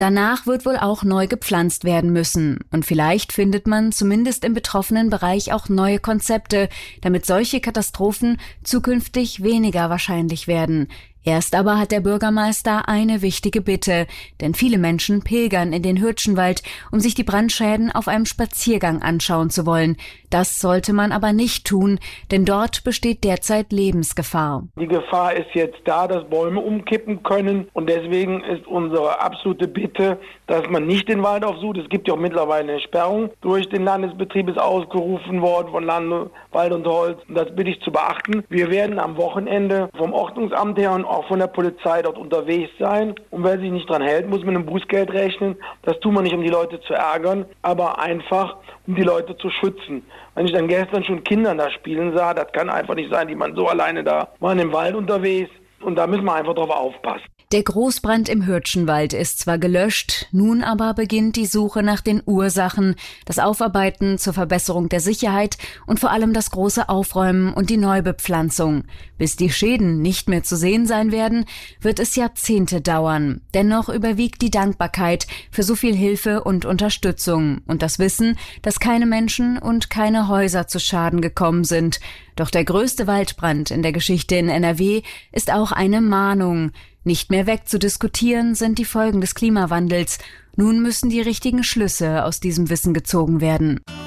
Danach wird wohl auch neu gepflanzt werden müssen. Und vielleicht findet man zumindest im betroffenen Bereich auch neue Konzepte, damit solche Katastrophen zukünftig weniger wahrscheinlich werden. Erst aber hat der Bürgermeister eine wichtige Bitte, denn viele Menschen pilgern in den Hürtschenwald, um sich die Brandschäden auf einem Spaziergang anschauen zu wollen. Das sollte man aber nicht tun, denn dort besteht derzeit Lebensgefahr. Die Gefahr ist jetzt da, dass Bäume umkippen können und deswegen ist unsere absolute Bitte, dass man nicht den Wald aufsucht. Es gibt ja auch mittlerweile eine Sperrung durch den Landesbetrieb, ist ausgerufen worden von Land, Wald und Holz. Und das bitte ich zu beachten. Wir werden am Wochenende vom Ordnungsamt her und auch von der Polizei dort unterwegs sein. Und wer sich nicht dran hält, muss mit einem Bußgeld rechnen. Das tun wir nicht, um die Leute zu ärgern, aber einfach, um die Leute zu schützen. Wenn ich dann gestern schon Kinder da spielen sah, das kann einfach nicht sein, die man so alleine da waren im Wald unterwegs. Und da müssen wir einfach drauf aufpassen. Der Großbrand im Hürtschenwald ist zwar gelöscht, nun aber beginnt die Suche nach den Ursachen, das Aufarbeiten zur Verbesserung der Sicherheit und vor allem das große Aufräumen und die Neubepflanzung. Bis die Schäden nicht mehr zu sehen sein werden, wird es Jahrzehnte dauern. Dennoch überwiegt die Dankbarkeit für so viel Hilfe und Unterstützung und das Wissen, dass keine Menschen und keine Häuser zu Schaden gekommen sind. Doch der größte Waldbrand in der Geschichte in NRW ist auch eine Mahnung. Nicht mehr wegzudiskutieren sind die Folgen des Klimawandels. Nun müssen die richtigen Schlüsse aus diesem Wissen gezogen werden.